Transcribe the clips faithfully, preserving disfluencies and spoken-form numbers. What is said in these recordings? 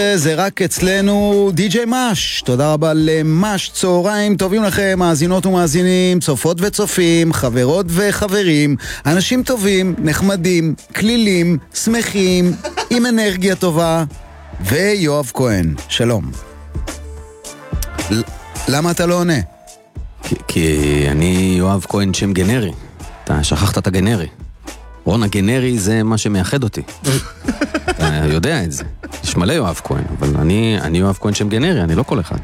זה רק אצלנו די-ג'יי מש. תודה רבה למש. צהריים טובים לכם, מאזינות ומאזינים, צופות וצופים, חברות וחברים, אנשים טובים, נחמדים, כלילים, שמחים, עם אנרגיה טובה, ויואב כהן. שלום. למה אתה לא עונה? כי, כי אני יואב כהן שם גנרי. אתה שכחת את הגנרי. רון, הגנרי זה מה שמייחד אותי. אתה יודע את זה. יש מלא יואב כהן, אבל אני, אני יואב כהן שם גנרי, אני לא כל אחד.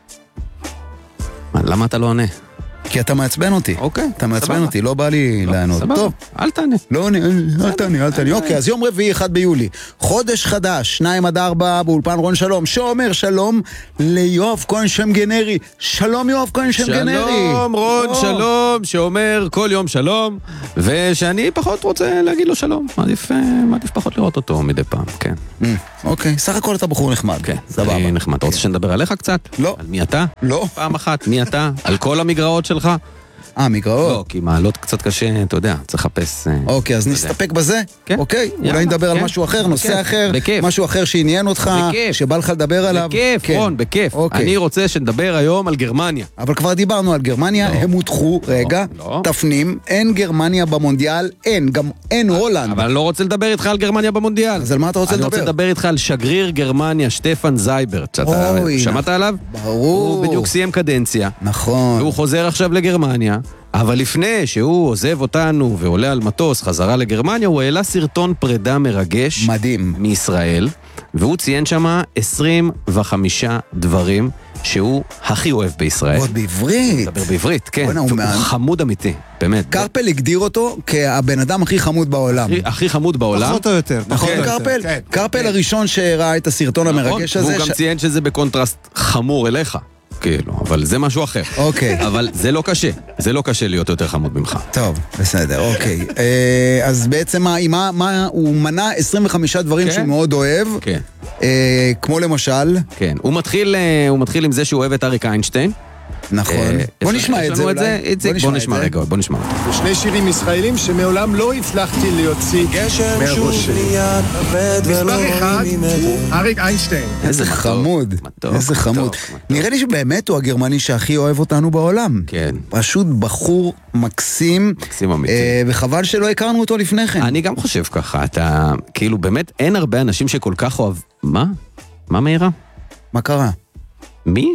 מה, למה אתה לא עונה? כי אתה מעצבן אותי. אוקיי. אתה מעצבן אותי, לא בא לי לענות. טוב, אל תענה. לא עונה, אל תענה, אל תענה. אוקיי, אז יום רביעי, אחד ביולי. חודש חדש, שניים עד ארבע, באולפן רון שלום. שאומר שלום ליואב כהן שם גנרי. שלום יואב כהן שם גנרי. שלום רון, שלום, שאומר כל יום שלום, ושאני פחות רוצה להגיד לו שלום. מעדיף, מעדיף פחות לראות אותו מדי פעם, כן. אוקיי, סך הכל אתה בחור נחמד. כן, סבבה. נחמד. אתה רוצה שנדבר עליך קצת? לא. על מי אתה? לא. פעם אחת, מי אתה? על כל המגרעות שלך? אה, מגרעות? לא, כי מעלות קצת קשה, אתה יודע, צריך לחפש... אוקיי, אז נסתפק בזה? כן. אוקיי, אולי נדבר על משהו אחר, נושא אחר, משהו אחר שעניין אותך, שבא לך לדבר עליו. בכיף, רון, בכיף. אני רוצה שנדבר היום על גרמניה. אבל כבר דיברנו על גרמניה, הם הודחו, רגע, תפנים, אין גרמניה במונדיאל, אין, גם אין הולנד. אבל אני לא רוצה לדבר איתך על גרמניה במונדיאל. אז על מה אתה רוצה לדבר? אני רוצה לדבר איתך על שגריר גרמניה, שטפן זייברט. שמעת עליו? ברור. הוא בדיוק סיים קדנציה. נכון. והוא חוזר עכשיו לגרמניה. אבל לפני שהוא עוזב אותנו ועולה על מטוס חזרה לגרמניה, הוא העלה סרטון פרידה מרגש. מדהים. מישראל, והוא ציין שמה עשרים וחמישה דברים שהוא הכי אוהב בישראל. עוד בעברית. מדבר בעברית, כן. הוא חמוד אמיתי, באמת. קרפל הגדיר אותו כהבן אדם הכי חמוד בעולם. הכי חמוד בעולם. פחות או יותר. נכון, קרפל? קרפל הראשון שראה את הסרטון המרגש הזה. והוא גם ציין שזה בקונטרסט חמור אליך. כאילו, אבל זה משהו אחר. אוקיי. אבל זה לא קשה. זה לא קשה להיות יותר חמוד ממך. טוב, בסדר, אוקיי. אז בעצם מה, מה, הוא מנה עשרים וחמישה דברים שהוא מאוד אוהב. כן. כמו למשל. כן. הוא מתחיל, הוא מתחיל עם זה שהוא אוהב את אריק איינשטיין. נכון. בוא נשמע את זה אולי. בוא נשמע רגע, בוא נשמע. שני שירים ישראלים שמעולם לא הצלחתי להוציא מהראש שלי. מספר אחד הוא אריק איינשטיין. איזה חמוד, איזה חמוד. נראה לי שבאמת הוא הגרמני שהכי אוהב אותנו בעולם. כן. פשוט בחור מקסים. מקסים אמיתי. וחבל שלא הכרנו אותו לפני כן. אני גם חושב ככה. אתה, כאילו באמת אין הרבה אנשים שכל כך אוהב... מה? מה מהירה? מה קרה? מי?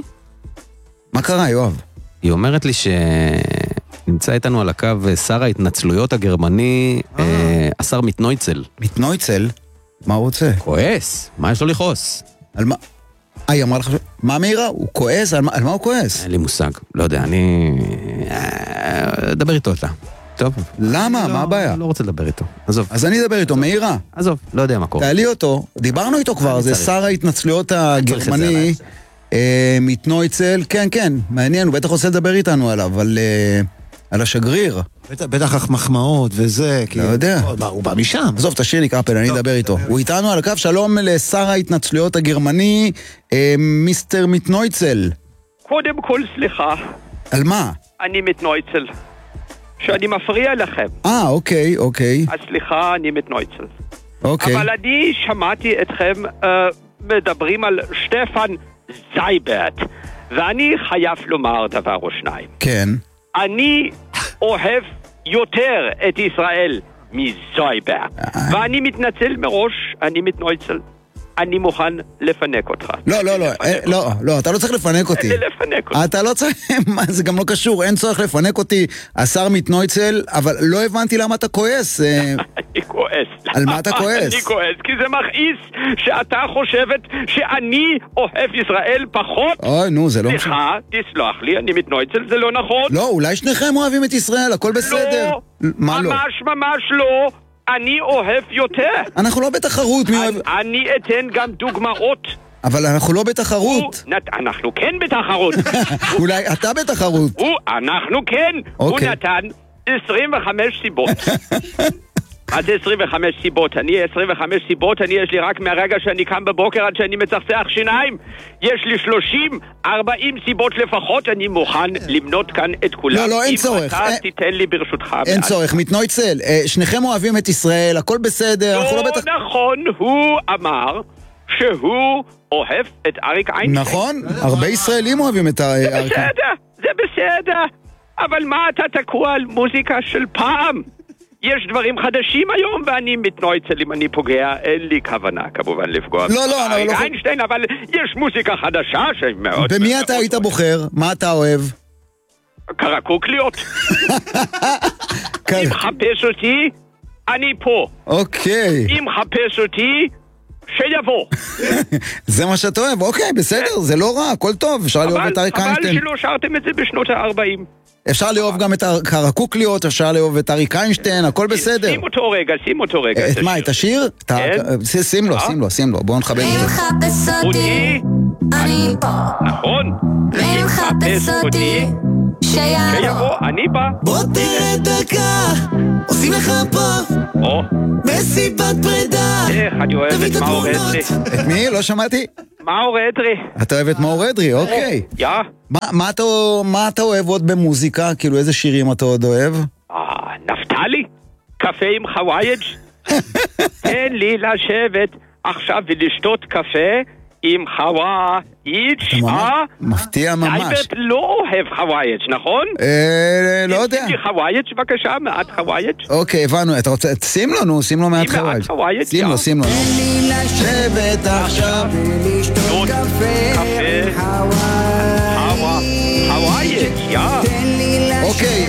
מה קרה, יואב? היא אומרת לי שנמצא איתנו על הקו שר ההתנצלויות הגרמני, השר מתנויצל. מתנויצל? מה הוא רוצה? כועס, מה יש לו לכעוס? על מה? אה, היא אמרה לך, מה מהירה? הוא כועס? על מה, על מה הוא כועס? אין לי מושג, לא יודע, אני... דבר איתו אתה. טוב. למה? מה הבעיה? לא רוצה לדבר איתו, עזוב. אז אני אדבר איתו, מהירה. עזוב, לא יודע מה קורה. תעלי אותו, דיברנו איתו כבר, זה שר ההתנצלויות הגרמני. מתנויצל, כן, כן, מעניין, הוא בטח רוצה לדבר איתנו עליו, על, על השגריר. בטח מחמאות וזה, לא יודע. הוא בא משם. עזוב, תשאיר לי קרפל, אני אדבר איתו. הוא איתנו על הקו, שלום לשר ההתנצלויות הגרמני, מיסטר מתנויצל. קודם כל סליחה. על מה? אני מתנויצל. שאני מפריע לכם. אה, אוקיי, אוקיי. אז סליחה, אני מתנויצל. אוקיי. אבל אני שמעתי אתכם אה, מדברים על שטפן זייברט, ואני חייב לומר דבר או שניים. כן. אני אוהב יותר את ישראל מזייברט, ואני מתנצל מראש, אני מתנויצל. אני מוכן לפנק אותך. לא, לא, לא, לא, לא, אתה לא צריך לפנק אותי. אין לי לפנק אותי. אתה לא צריך, זה גם לא קשור, אין צורך לפנק אותי, השר מתנויצל, אבל לא הבנתי למה אתה כועס. אני כועס. על מה אתה כועס? אני כועס, כי זה מכעיס שאתה חושבת שאני אוהב ישראל פחות. אוי, נו, זה לא משנה. סליחה, תסלח לי, אני מתנויצל, זה לא נכון. לא, אולי שניכם אוהבים את ישראל, הכל בסדר. לא, מה לא? ממש ממש לא. אני אוהב יותר. אנחנו לא בתחרות, מי אוהב... אני אתן גם דוגמאות. אבל אנחנו לא בתחרות. אנחנו כן בתחרות. אולי אתה בתחרות. אנחנו כן. הוא נתן עשרים וחמש סיבות. מה זה עשרים וחמש סיבות? אני עשרים וחמש סיבות, אני יש לי רק מהרגע שאני קם בבוקר עד שאני מצחצח שיניים. יש לי שלושים, ארבעים סיבות לפחות, אני מוכן למנות כאן את כולם. לא, לא, אין צורך. אם אתה תיתן לי ברשותך. אין צורך, מתנויצל. שניכם אוהבים את ישראל, הכל בסדר. לא נכון, הוא אמר שהוא אוהב את אריק איינשטיין. נכון, הרבה ישראלים אוהבים את אריק. זה בסדר, זה בסדר. אבל מה אתה תקוע על מוזיקה של פעם? יש דברים חדשים היום, ואני מתנועצל אם אני פוגע, אין לי כוונה כמובן לפגוע. לא, לא, אריק לא. איינשטיין, אבל יש מוזיקה חדשה שמאוד... במי אתה היית בוחר? מה אתה אוהב? קרקוקליות. אם חפש אותי, אני פה. אוקיי. אם חפש אותי, שיבוא. זה מה שאתה אוהב, אוקיי, בסדר, זה לא רע, הכל טוב, אפשר לאהוב את אריק איינשטיין. אבל שלא שרתם את זה בשנות ה-ארבעים. אפשר לאהוב גם את הקרקוקליות, אפשר לאהוב את אריק איינשטיין, הכל בסדר. שים אותו רגע, שים אותו רגע. את מה, את השיר? שים לו, שים לו, שים לו, בואו נחבק את זה. אם חפש אותי, אני פה. נכון. אם חפש אותי, שיבוא, אני בא. בוא תראה דקה, עושים לך פה או מסיבת פרידה. איך, אני אוהב את מאור אדרי. את מי? לא שמעתי. מאור אדרי. אתה אוהב את מאור אדרי, אוקיי. יא. מה אתה אוהב עוד במוזיקה? כאילו איזה שירים אתה עוד אוהב? אה, נפתלי? קפה עם חווייג'? תן לי לשבת עכשיו ולשתות קפה עם חווייג', אה? מפתיע ממש. זייברט לא אוהב חווייג', נכון? אה, לא יודע. שים לי חווייג' בבקשה, מעט חווייג'. אוקיי, הבנו. אתה רוצה, שים לנו, שים לו מעט חווייג'. שים לו, שים לו. תן לי לשבת עכשיו ולשתות קפה עם חווייג'. חווייג', יא. תן לי אוקיי,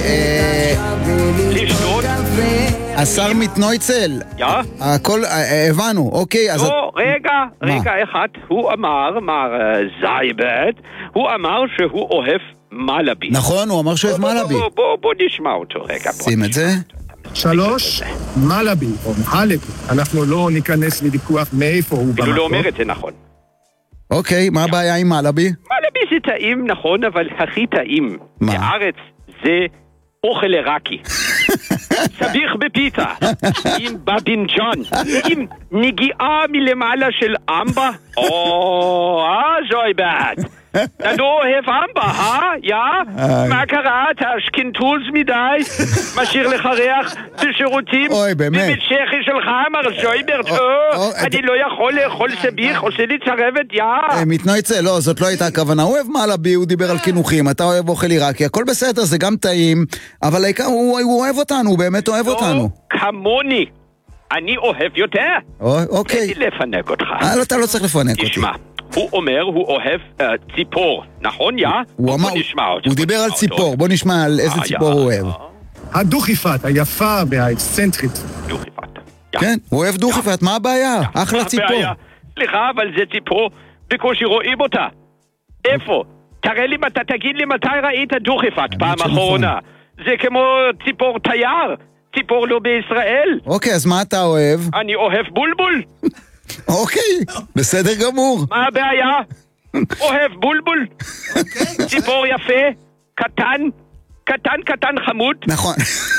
לשתות השר מתנויצל. יא. הכל, הבנו, אוקיי, אז... לא, רגע, רגע אחד, הוא אמר, מר זייברט, הוא אמר שהוא אוהב מלאבי. נכון, הוא אמר שהוא אוהב מלאבי. בוא, בוא, בוא נשמע אותו רגע. שים את זה. שלוש, מלאבי, או מלאבי. אנחנו לא ניכנס לוויכוח מאיפה הוא אפילו לא במקור. אומר את זה נכון. אוקיי, מה הבעיה עם מלאבי? מלאבי זה טעים, נכון, אבל הכי טעים. מה? בארץ זה אוכל עיראקי. סביח בפיתה, עם בבינג'ון, עם נגיעה מלמעלה של אמבה. או, אה, זויבט. אתה לא אוהב אמבה, אה? יא? מה קרה? אתה אשכנתוז מדי? משאיר לך ריח בשירותים? אוי, באמת. בבית שחי שלך, מר זויברט, או, אני לא יכול לאכול סביח, עושה לי צרבת, יא? מתנויצל, לא, זאת לא הייתה הכוונה. הוא אוהב מלאבי, הוא דיבר על קינוחים, אתה אוהב אוכל עיראקי, הכל בסדר, זה גם טעים, אבל העיקר, הוא אוהב אותנו, הוא באמת אוהב אותנו. לא כמוני. אני אוהב יותר. אוקיי. תן לי לפנק אותך. אתה לא צריך לפנק אותי. תשמע, הוא אומר, הוא אוהב ציפור, נכון, יא? הוא אמר, הוא דיבר על ציפור, בוא נשמע על איזה ציפור הוא אוהב. הדוכיפת, היפה והאקסצנטרית. דוכיפת. כן, הוא אוהב דוכיפת, מה הבעיה? אחלה ציפור. סליחה, אבל זה ציפור, בקושי רואים אותה. איפה? תראה לי, תגיד לי מתי ראית דוכיפת פעם אחרונה. זה כמו ציפור תייר, ציפור לא בישראל. אוקיי, אז מה אתה אוהב? אני אוהב בולבול. אוקיי, בסדר גמור. מה הבעיה? אוהב בולבול. ציפור יפה, קטן, קטן קטן חמוד. נכון.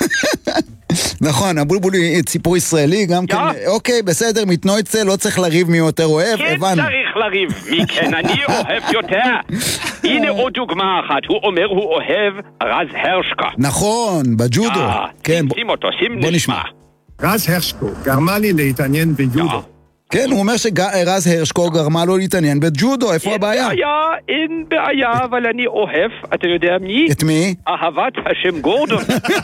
נכון, הבולבול היא ציפור ישראלי גם כן. אוקיי, בסדר, מתנויצל, לא צריך לריב מי יותר אוהב, הבנו. כן צריך לריב, מי כן, אני אוהב יותר. הנה עוד דוגמה אחת, הוא אומר הוא אוהב רז הרשקה. נכון, בג'ודו. שים אותו, שים נשמע. רז הרשקו גרמה לי להתעניין ביודו. כן, הוא אומר שרז הרשקו גרמה לו להתעניין בג'ודו, איפה הבעיה? אין בעיה, אין בעיה, אבל אני אוהב, אתה יודע מי? את מי? אהבת השם גורדון.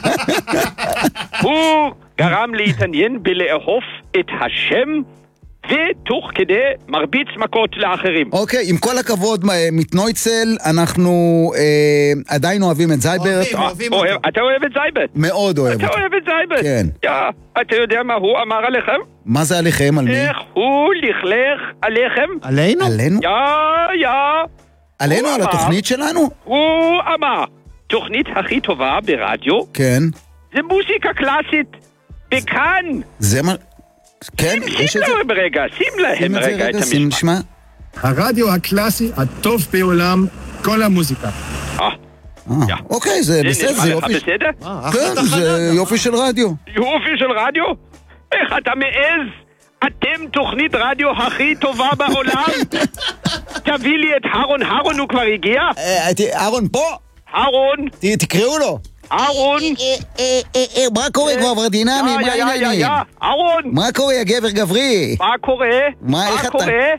הוא גרם להתעניין בלאהוב את השם, ותוך כדי מרביץ מכות לאחרים. אוקיי, עם כל הכבוד, מתנויצל, אנחנו אה, עדיין אוהבים את זייברט. אוהבים אותו. אתה אוהב את זייברט? מאוד אוהב אתה אותו. אוהב את זייברט? כן. יא, אתה יודע מה הוא אמר עליכם? מה זה עליכם? על מי? איך הוא לכלך עליכם? עלינו? עלינו? יא, יא. עלינו, על התוכנית שלנו? הוא אמר, תוכנית הכי טובה ברדיו. כן. זה מוזיקה קלאסית. בכאן. זה מה... כן, יש את זה? שים להם רגע, שים להם רגע את שים המשפט. נשמע. הרדיו הקלאסי הטוב בעולם, כל המוזיקה. אה, אה, אוקיי, זה בסדר, זה נראה לך יופי. בסדר? כן, זה יופי של רדיו. יופי של רדיו? איך אתה מעז? אתם תוכנית רדיו הכי טובה בעולם? תביא לי את הרון, הרון הוא כבר הגיע? אהרון פה? הרון, תקראו לו. הרון. מה קורה כבר ורדינמי? מה העניינים? הרון. מה קורה, הגבר גברי? מה קורה? מה, איך מה אתה? קורה?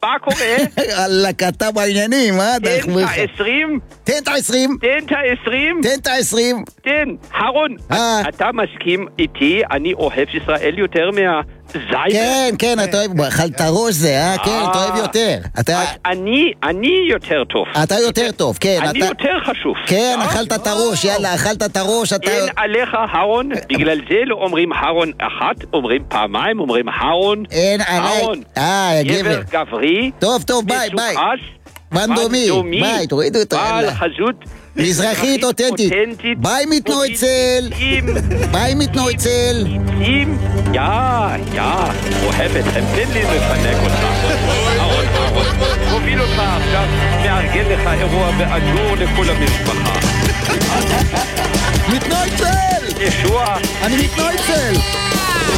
מה קורה? אללה, כתה בעניינים, אה? תן את העשרים? תן את העשרים. תן את העשרים? תן את העשרים. תן. הרון, אתה מסכים איתי, אני אוהב ישראל יותר מה... זייבר? כן, כן, אתה אוהב, אכלת ראש זה, אה? כן, אתה אוהב יותר. אני, אני יותר טוב. אתה יותר טוב, כן. אני יותר חשוב. כן, אכלת את הראש, יאללה, אכלת את הראש, אתה... אין עליך הרון, בגלל זה לא אומרים הרון אחת, אומרים פעמיים, אומרים הרון. אין עליי. אה, גבר. גבר גברי. טוב, טוב, ביי, ביי. ונדומי, ביי, תורידו אותו, בעל חזות מזרחית אותנטית. ביי מתנועצל. ביי מתנועצל. יא, יא, אוהב אתכם, תן לי לפנק אותך. אהרון, אהרון, מוביל אותך עכשיו, מארגן לך אירוע באגור לכל המשפחה. מתנועצל! ישוע. אני מתנועצל!